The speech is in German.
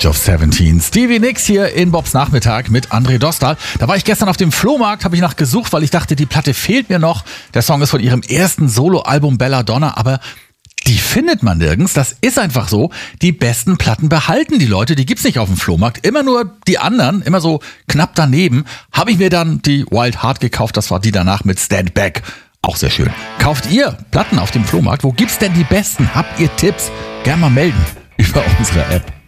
Age of 17. Stevie Nicks hier in Bobs Nachmittag mit André Dostal. Da war ich gestern auf dem Flohmarkt, habe ich nachgesucht, weil ich dachte, die Platte fehlt mir noch. Der Song ist von ihrem ersten Soloalbum Belladonna, aber die findet man nirgends. Das ist einfach so. Die besten Platten behalten die Leute. Die gibt's nicht auf dem Flohmarkt. Immer nur die anderen, immer so knapp daneben. Habe ich mir dann die Wild Heart gekauft. Das war die danach mit Stand Back. Auch sehr schön. Kauft ihr Platten auf dem Flohmarkt? Wo gibt's denn die besten? Habt ihr Tipps? Gerne mal melden über unsere App.